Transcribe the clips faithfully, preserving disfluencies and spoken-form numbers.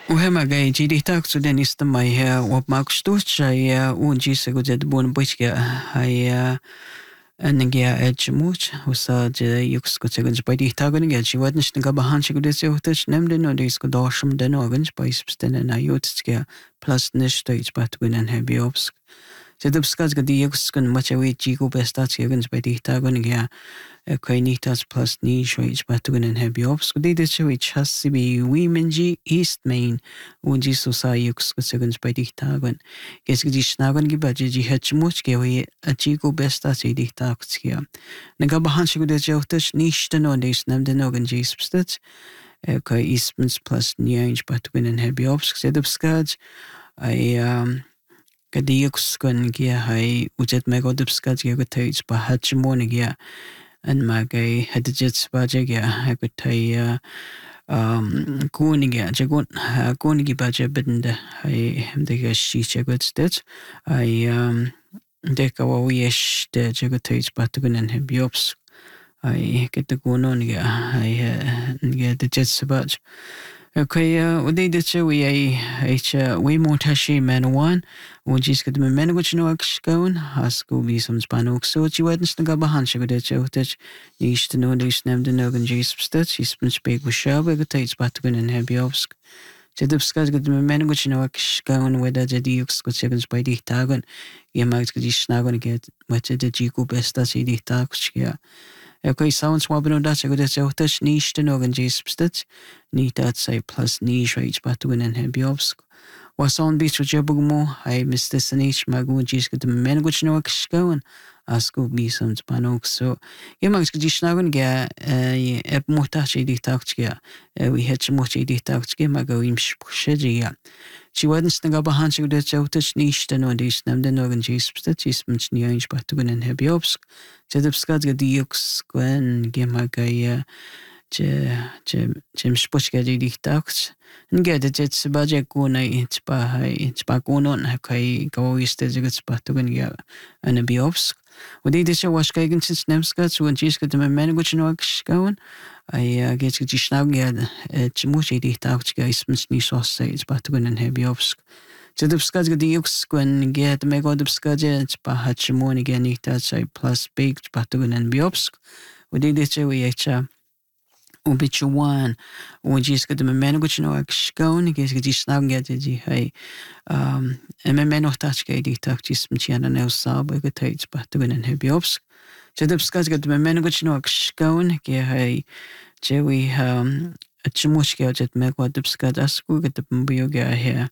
وهما جاي جيدي تاك سودان استماي هي وبماك شتوش هي ونجي سجود بون بيشكا هي أنجيا أجموش وساد يكس كتير جنج بدي تاغن جا جواد نش نجا بهان شكود سيوتش نم دنو ديس كداشم دنو جنج بايس بستنا نايوتس كيا بلس نش تيج باتوين أن هبيوبس جدب سكاز قدي يكس كن مچوي جيكو بستات جنج بدي تاغن جا كاينيتاس بلس نيش ويج باتوين أن هبيوبس قدي دشوي تشاسي بي ويمنجي إيست مين ونجي سوسا يكس كتير جنج بدي تاغن جس قدي شناغن جبا جي هجموش كيا وي أجيكو بستات جدي تاغت كيا نجا بهان شكود جوتش نيش دنو ديس نم دنو جنج جيس بستات كاي إيستمنز بلس نيانج باتوين أن هبيوبس جدب سكاز أي قدي يكس كن كيا هاي وجد ما قدب سكاز كيا قتايج بهجمون كيا أن ما جاي هدجت سباجة جا هكتاي كون جا جاكون كون جي باجة بدنده هاي همدك الشيء جاكوت ستة هاي ديك وويش ده جاكوتايج باتوين أن هبيوبس هاي كتكونون جا هاي جا دجت سباج اوكي ودي دتشوي اي ايش وي موتاشي منوان وجيس كد من من وش نوكش كون هاسكو بيسم سبانوك سو جي ودنش نغا بهان شو دتشو تش نيش تنو ديش نم دنوغن جيس بستش يسبن سبيك وشاب اغتايز باتوين ان هبيوبسك جدبسكاز قد من من وش نوكش كون ودا جديوكس كد شغن سبايدي تاغن يماغت كديش ناغن جد وچه جيكو بستا سيدي تاغش كيا اوكي ساون سوابنو دا شغو دتشو تش نيش تنوغن جيس بستش نيتات ساي بلس نيش ويج باتوين ان هبيوبسك وصون بيش وجبغمو هاي مستسنيش ماغو جيس قد من من وش نوكش كون اسكو بيسم سبانوك سو يماغت كديش ناغن جا اب محتاج دي تاغش كيا وي هتش موش دي تاغش كيا ماغو يمش بخشجيا شي ودنش نغا بهان شغو دتشو تش نيش تنو ديش نم دنوغن جيس بستش يسمنش نيانج باتوين ان هبيوبسك جدبسكاز قد يوكس كون جيما غايا ج ج جمش بوش قاعد يديك تاكس نقعد جت سباجة كونا تبا هاي تبا كونون هكاي كوا يستجد تبا تقول يا أنا بيوبس ودي دشة واش كاي جنسس نمسكات وانجيس كده من من قلت نواكش كون أي جيت كده شناو قاعد تموش يديك تاكس كاي اسمني صوص تبا تقول إنها بيوبس جدبسكات قد يوكس كون قاعد ما يقعد بسكاجة تبا هاتشموني قاعد نيكتات ساي بلاس بيك تبا تقول إن بيوبس ودي دشة ويا وبيتشوان وجيس كده من منو قلت شنو أكشكون جيس كده شنو قاعد يجي هاي من منو احتاج كده يحتاج جيس مشيانا ناو صعب يقتايج بحتوين إنها بيوبس جد بسكاز قد من منو قلت شنو أكشكون كي هاي جوي تشموش كده جد ما قد بسكاز أسكو قد بمبيو جا هي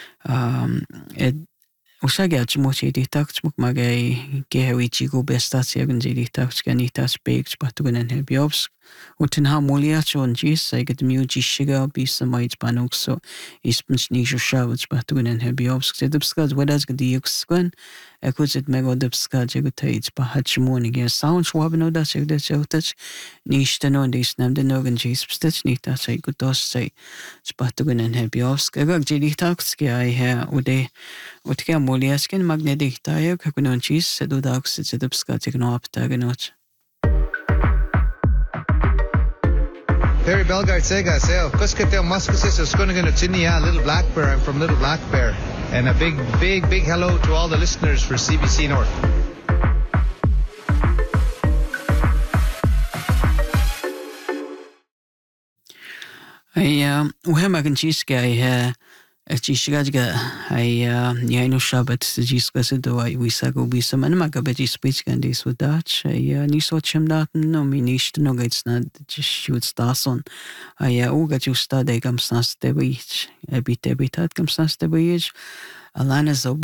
وشاقع تشموش يدي تاكس مك ما جاي كي هاوي تيجو بستات يغن جدي تاكس كاني تاس بيكس بحتوين إنها بيوبس وتنها موليات شون جيس سايقد ميو جي شغا بيسمايد بانوكسو يسبنش نيشو شاوت بحتوين إنها بيوبس جد بسكاز وداز قد يكسكون أكو جد ميغو دبسكاز يغو تايد بحتشموني جي ساون شوابنو دا سيغدا شوتش نيش تنو ديس نام دنوغن جيس بستش نيتا سايقو دوس ساي بحتوين إنها بيوبس كاقاق جدي تاكس كي آي ها ودي وتكا موليات كن مغنى ديك تايو كاكونون جيس سدو داكس جد بسكاز يغنو أبتاغنوش Perry Belgard Sega Seo Kuskateo Muscasis is going to Chinia Little Black Bear. I'm from Little Black Bear. And a big, big, big hello to all the listeners for C B C North. هي وهم كان شيء كاي الشيشاجا هي يعني شابت جيسكا سدواي ويساقو بيسم أنا ما قبل سبيتش كان دي سوداتش هي نيسو تشمدات نو مينيش تنو جيتسنا جشوت ستاسون هي أوجا جوستا دي كم سناس تبيج أبي تبيتات كم سناس تبيج ألانا زو